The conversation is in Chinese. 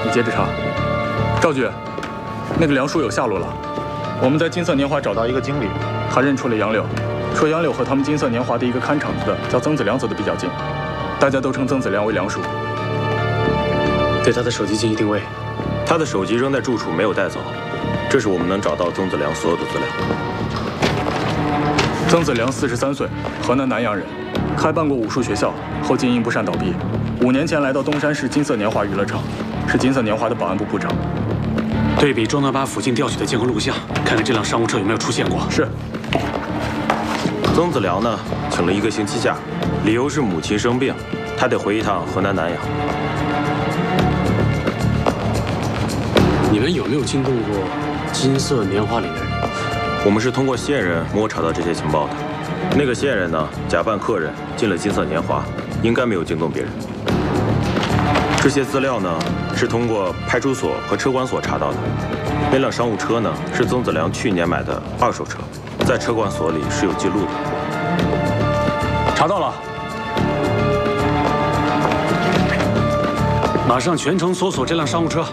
你接着查。赵局，那个梁叔有下落了。我们在金色年华找到一个经理，还认出了杨柳，说杨柳和他们金色年华的一个看场子的叫曾子良走得比较近，大家都称曾子良为梁叔。 对他的手机进行定位， 他的手机仍在住处，没有带走。这是我们能找到曾子良所有的资料。 曾子良43岁，河南南阳人，开办过武术学校，后经营不善倒闭。5年前来到东山市金色年华娱乐场，是金色年华的保安部部长。 对比中南巴附近调取的监控录像，看看这辆商务车有没有出现过。 是。 曾子良呢，请了1个星期假，理由是母亲生病，他得回一趟河南南阳。 你们有没有惊动过金色年华里的人？ 我们是通过线人摸查到这些情报的。那个线人呢，假扮客人进了金色年华，应该没有惊动别人。这些资料呢，是通过派出所和车管所查到的。那辆商务车呢，是曾子良去年买的2手车，在车管所里是有记录的。 查到了，马上全程搜索这辆商务车。